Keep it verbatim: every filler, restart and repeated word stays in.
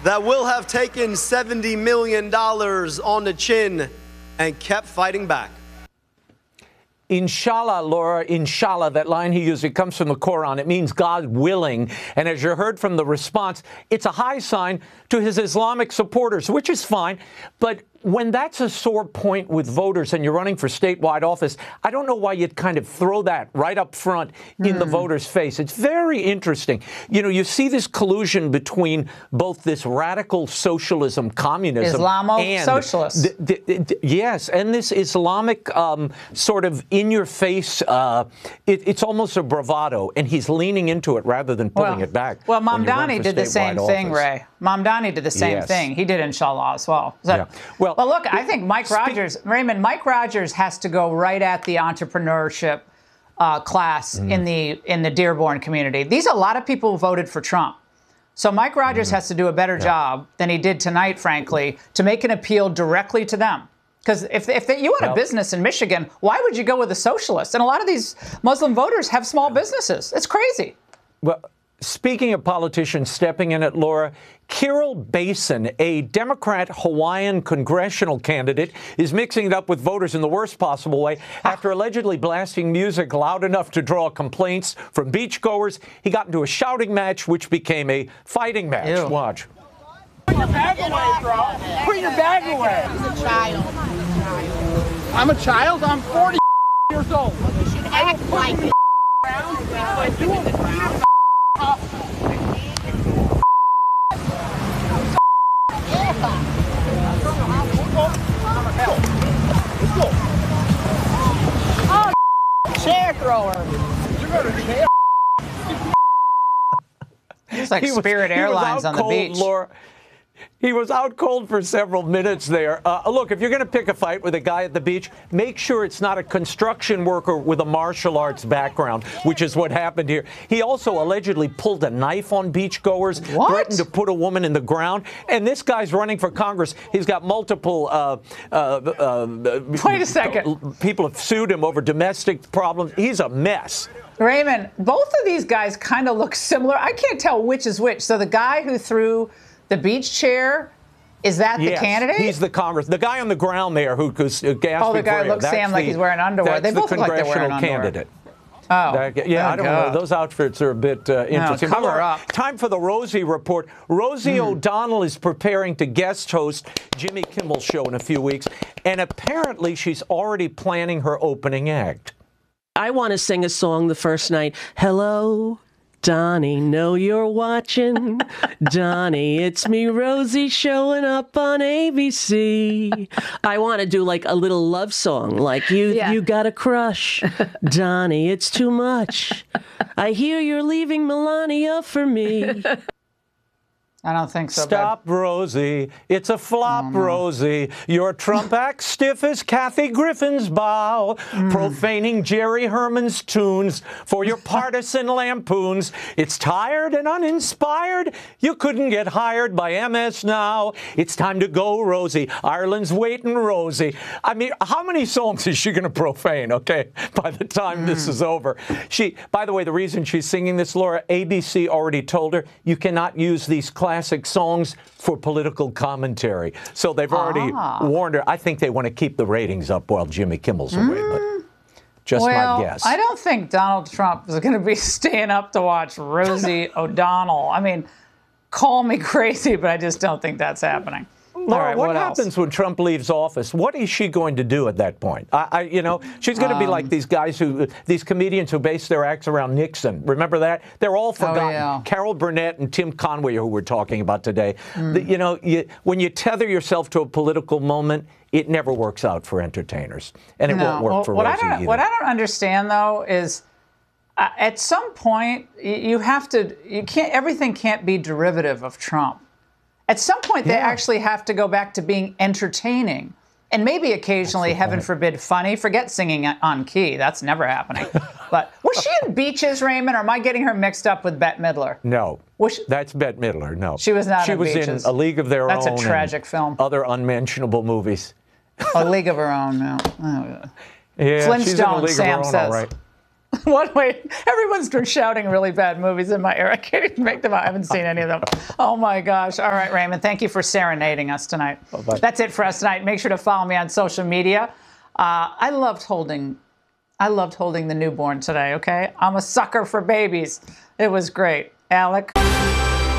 that will have taken seventy million dollars on the chin and kept fighting back. Inshallah, Laura, inshallah, that line he used, it comes from the Quran. It means God willing. And as you heard from the response, it's a high sign to his Islamic supporters, which is fine. But when that's a sore point with voters and you're running for statewide office, I don't know why you'd kind of throw that right up front in mm. the voters' face. It's very interesting. You know, you see this collusion between both this radical socialism, communism, Islamo-socialist. and the, the, the, yes, and this Islamic um, sort of in-your-face, uh, it, it's almost a bravado, and he's leaning into it rather than pulling well, it back. Well, Mamdani did the same office. thing, Ray. Mamdani did the same yes. thing. He did inshallah as well. So, yeah. Well, Well, look, I think Mike Rogers, Raymond, Mike Rogers has to go right at the entrepreneurship uh, class mm. in the in the Dearborn community. These are a lot of people who voted for Trump. So Mike Rogers mm. has to do a better yeah. job than he did tonight, frankly, to make an appeal directly to them. Because if, if you had well, a business in Michigan, why would you go with a socialist? And a lot of these Muslim voters have small businesses. It's crazy. Well, speaking of politicians stepping in it, Laura, Kirill Basin, a Democrat Hawaiian congressional candidate, is mixing it up with voters in the worst possible way. After allegedly blasting music loud enough to draw complaints from beachgoers, he got into a shouting match, which became a fighting match. Ew. Watch. Put your bag away, bro. Put your bag away. He's a child. I'm a child? I'm forty years old. You should act like it. Like you in the ground. Oh, chair thrower. You're going to jail. It's like He was- Spirit he was Airlines out on the cold, beach. Laura. He was out cold for several minutes there. Uh, look, if you're going to pick a fight with a guy at the beach, make sure it's not a construction worker with a martial arts background, which is what happened here. He also allegedly pulled a knife on beachgoers, What? threatened to put a woman in the ground. And this guy's running for Congress. He's got multiple uh, uh, uh, Wait a second. people have sued him over domestic problems. He's a mess. Raymond, both of these guys kind of look similar. I can't tell which is which. So the guy who threw the beach chair, is that the yes, candidate? He's the Congress. The guy on the ground there who was uh, gasping Oh, the guy for air, looks, that's Sam, like the- he's wearing underwear. They that's both the look like they're wearing congressional underwear. candidate. Oh, That- yeah, oh, I don't God. know. Those outfits are a bit uh, interesting. cover But, up. Time for the Rosie Report. Rosie Hmm. O'Donnell is preparing to guest host Jimmy Kimmel's show in a few weeks, and apparently she's already planning her opening act. I want to sing a song the first night. Hello, Donnie, know you're watching. Donnie, it's me, Rosie, showing up on A B C. I want to do like a little love song, like you, Yeah. you got a crush. Donnie, it's too much. I hear you're leaving Melania for me. I don't think so. Stop, Rosie. It's a flop, Oh, no. Rosie. Your Trump act stiff as Kathy Griffin's bow, Mm. profaning Jerry Herman's tunes for your partisan lampoons. It's tired and uninspired. You couldn't get hired by M S now. It's time to go, Rosie. Ireland's waiting, Rosie. I mean, how many songs is she going to profane, okay, by the time mm. this is over? She, by the way, the reason she's singing this, Laura, A B C already told her you cannot use these classic songs for political commentary. So they've already Ah. warned her. I think they want to keep the ratings up while Jimmy Kimmel's away, Mm. but just well, my guess. I don't think Donald Trump is going to be staying up to watch Rosie O'Donnell. I mean, call me crazy, but I just don't think that's happening. Laura, All right, what, what else? happens when Trump leaves office? What is she going to do at that point? I, I you know, she's going to be Um, like these guys who, these comedians who base their acts around Nixon. Remember that? They're all forgotten. Oh, yeah. Carol Burnett and Tim Conway, who we're talking about today. Mm. The, you know, you, when you tether yourself to a political moment, it never works out for entertainers, and it No. won't work Well, for what Rosie I don't, either. What I don't understand, though, is uh, at some point y- you have to. You can't. Everything can't be derivative of Trump. At some point, they Yeah. actually have to go back to being entertaining, and maybe occasionally, heaven point. forbid, funny. Forget singing on key; that's never happening. But was she in Beaches, Raymond, or am I getting her mixed up with Bette Midler? No. Was she- That's Bette Midler, no. She was not She in was Beaches. in A League of Their That's a Own. and tragic film. Other unmentionable movies. A League of Her Own. No. Oh, Yeah, she's in A Flintstones, League Sam of Her Own, says. all right. One way, everyone's shouting really bad movies in my ear. I can't even make them out. I haven't seen any of them. Oh my gosh. All right, Raymond, thank you for serenading us tonight. Bye-bye. That's it for us tonight. Make sure to follow me on social media. Uh, I loved holding, I loved holding the newborn today, okay? I'm a sucker for babies. It was great. Alec?